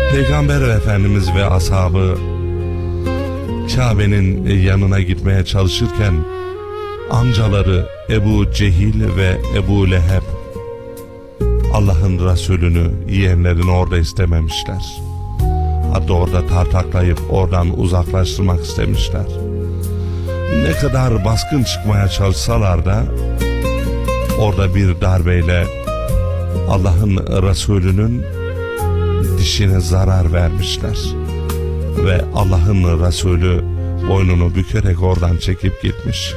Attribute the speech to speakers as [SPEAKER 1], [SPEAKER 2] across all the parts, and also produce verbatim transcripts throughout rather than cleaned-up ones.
[SPEAKER 1] Peygamber Efendimiz ve ashabı Kabe'nin yanına gitmeye çalışırken amcaları Ebu Cehil ve Ebu Leheb Allah'ın Resulünü, yeğenlerini orada istememişler. Hatta orada tartaklayıp oradan uzaklaştırmak istemişler. Ne kadar baskın çıkmaya çalışsalar da orada bir darbeyle Allah'ın Resulünün dişine zarar vermişler. Ve Allah'ın Resulü boynunu bükerek oradan çekip gitmiş.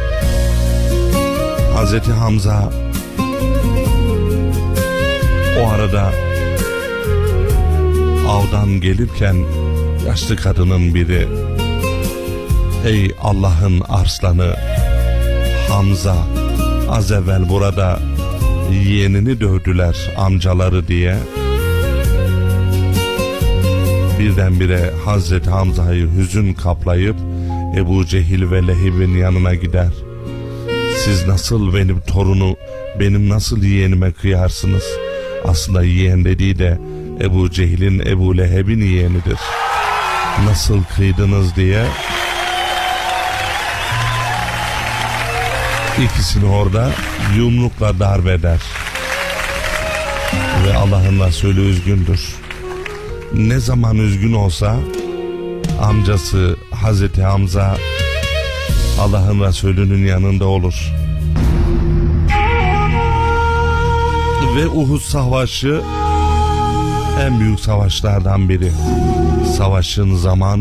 [SPEAKER 1] Hazreti Hamza o arada avdan gelirken yaşlı kadının biri, "Ey Allah'ın arslanı Hamza, az evvel burada yeğenini dövdüler amcaları" diye birdenbire Hazreti Hamza'yı hüzün kaplayıp Ebu Cehil ve Leheb'in yanına gider. "Siz nasıl benim torunu, benim nasıl yeğenime kıyarsınız? Aslında yeğen dediği de Ebu Cehil'in, Ebu Leheb'in yeğenidir. Nasıl kıydınız?" diye ikisini orada yumrukla darbeder. Ve Allah'ın Resulü üzgündür. Ne zaman üzgün olsa amcası Hazreti Hamza Allah'ın Resulü'nün yanında olur. Ve Uhud Savaşı en büyük savaşlardan biri. Savaşın zamanı